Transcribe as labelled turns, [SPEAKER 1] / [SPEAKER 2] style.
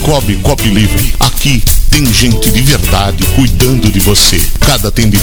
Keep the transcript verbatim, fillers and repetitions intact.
[SPEAKER 1] Cicobi Coop Livre. Aqui tem gente de verdade cuidando de você. Cada atendimento